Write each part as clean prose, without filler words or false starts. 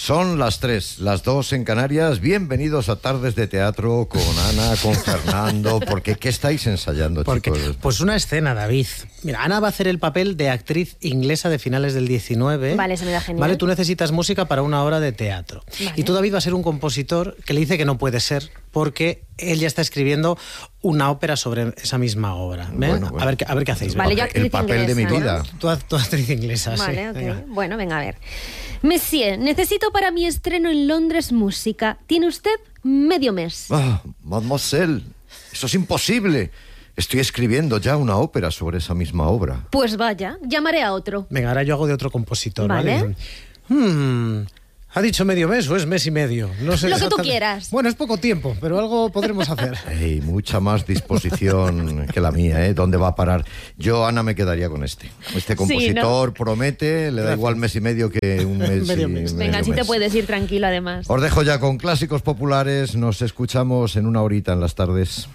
Son las 3, las 2 en Canarias. Bienvenidos a Tardes de Teatro con Ana, con Fernando. Porque ¿qué estáis ensayando, chicos? Pues una escena, David. Mira, Ana va a hacer el papel de actriz inglesa de finales del 19. Vale, se me da genial. Vale, tú necesitas música para una obra de teatro. Vale. Y tú, David, va a ser un compositor que le dice que no puede ser porque él ya está escribiendo una ópera sobre esa misma obra. Bueno. A ver qué hacéis. Vale, yo actriz el papel inglesa, de mi vida. Tú actriz inglesa, vale, sí. Okay. Venga. Bueno, venga, a ver. Monsieur, necesito para mi estreno en Londres música. ¿Tiene usted medio mes? Mademoiselle, eso es imposible. Estoy escribiendo ya una ópera sobre esa misma obra. Pues vaya, llamaré a otro. Venga, ahora yo hago de otro compositor. Vale. ¿Ha dicho medio mes o es mes y medio? No sé Lo que tú quieras. Bueno, es poco tiempo, pero algo podremos hacer. Hey, mucha más disposición que la mía, ¿eh? ¿Dónde va a parar? Yo, Ana, me quedaría con este. Este compositor promete, le da igual mes y medio que un mes Medio y mes. Venga, así mes. te puedes ir tranquilo, además. Os dejo ya con clásicos populares. Nos escuchamos en una horita en las tardes.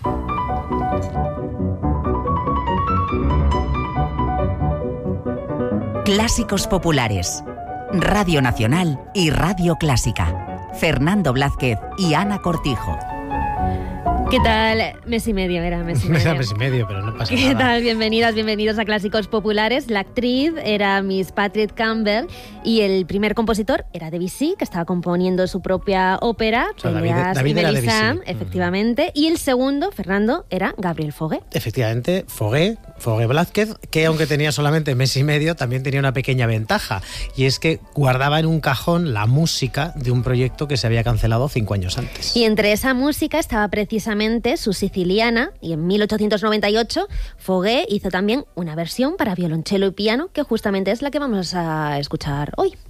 Clásicos populares. Radio Nacional y Radio Clásica. Fernando Blázquez y Ana Cortijo. ¿Qué tal? Mes y medio era, mes y medio. Mes y medio, pero no pasa ¿Qué nada. tal? Bienvenidos a Clásicos Populares. La actriz era Miss Patrick Campbell y el primer compositor era Debussy, que estaba componiendo su propia ópera, O sea, Peleas David y era Mélisande, Debussy. efectivamente. Y el segundo, Fernando, era Gabriel Fauré. Efectivamente, Fauré Blázquez, que aunque tenía solamente mes y medio, también tenía una pequeña ventaja, y es que guardaba en un cajón la música de un proyecto que se había cancelado 5 años antes. Y entre esa música estaba precisamente su Siciliana, y en 1898 Fauré hizo también una versión para violonchelo y piano, que justamente es la que vamos a escuchar hoy.